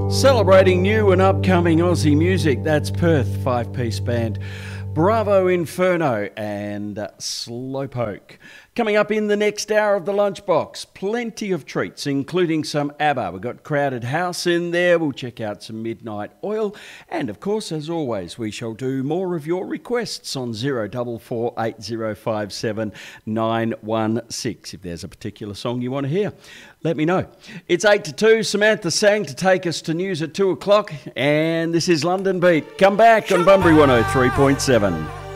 Celebrating new and upcoming Aussie music, that's Perth five-piece band Bravo Inferno and Slowpoke. Coming up in the next hour of the Lunchbox, plenty of treats, including some ABBA. We've got Crowded House in there. We'll check out some Midnight Oil. And, of course, as always, we shall do more of your requests on 0448057916. If there's a particular song you want to hear, let me know. It's 8 to 2. Samantha Sang to take us to news at 2 o'clock. And this is London Beat. Come back on Bunbury 103.7.